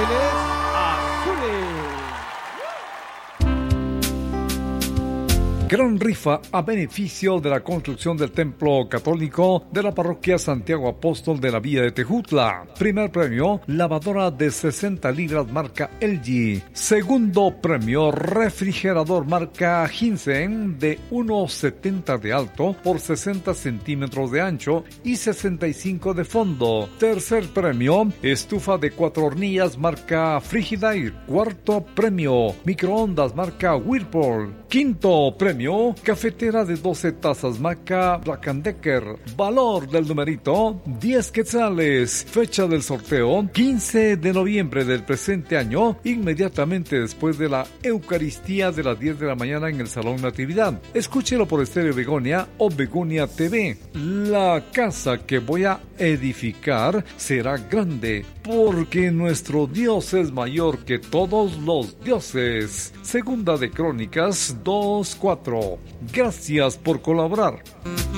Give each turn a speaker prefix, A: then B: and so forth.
A: Ángeles Azules.
B: Gran rifa a beneficio de la construcción del templo católico de la parroquia Santiago Apóstol de la Villa de Tejutla. Primer premio, lavadora de 60 libras marca LG. Segundo premio, refrigerador marca Hinsen de 1,70 de alto por 60 centímetros de ancho y 65 de fondo. Tercer premio, estufa de 4 hornillas marca Frigidaire. Cuarto premio, microondas marca Whirlpool. Quinto premio, cafetera de 12 tazas marca Black & Decker. Valor del numerito 10 quetzales. Fecha del sorteo 15 de noviembre del presente año, inmediatamente después de la Eucaristía de las 10 de la mañana en el Salón Natividad. Escúchelo por Estéreo Begonia o Begonia TV. La casa que voy a edificar será grande, porque nuestro Dios es mayor que todos los dioses. Segunda de Crónicas 2:4. Gracias por colaborar.